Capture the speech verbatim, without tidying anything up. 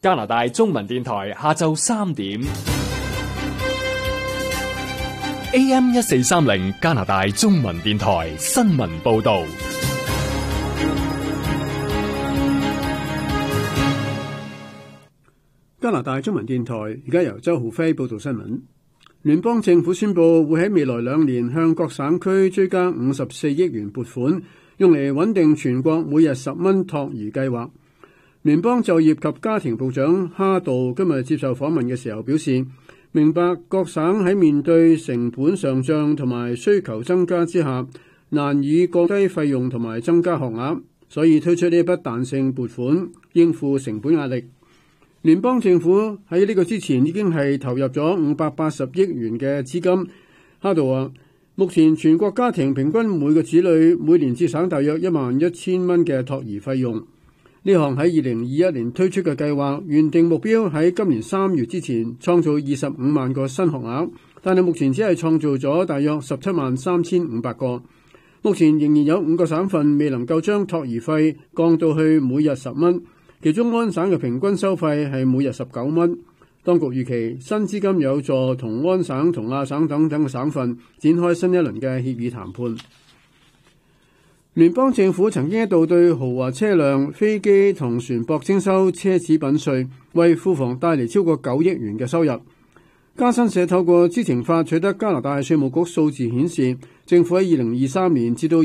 加拿大中文電台下晝三點 A M 一四三零加拿大中文電台新聞報道。 加拿大中文電台而家由周浩輝報道新聞。聯邦政府宣布會喺未來兩年向各省區追加五十四億元撥款，用嚟穩定全國每日十蚊托兒計劃。聯邦就業及家庭部長哈道今日接受訪問嘅時候表示，明白各省喺面對成本上漲同埋需求增加之下，難以降低費用同埋增加學額，所以推出呢一筆彈性撥款應付成本壓力。聯邦政府喺呢個之前已經係投入咗五百八十億元嘅資金。哈道話，目前全國家庭平均每個子女每年節省大約一萬一千蚊嘅托兒費用。呢項喺二零二一年推出嘅計劃，原定目標喺今年三月之前創造二十五萬個新學額，但係目前只係創造咗大約十七萬三千五百個。目前仍然有五個省份未能夠將托兒費降到去每日十蚊，其中安省嘅平均收費係每日十九蚊。當局預期新資金有助同安省同亞省等等嘅省份展開新一輪嘅協議談判。聯邦政府曾經一度對豪華車輛、飛機同船舶徵收奢侈品稅，為庫房帶嚟超過九億元嘅收入。加新社透過知情法取得加拿大稅務局數字顯示，政府喺二零二三年至到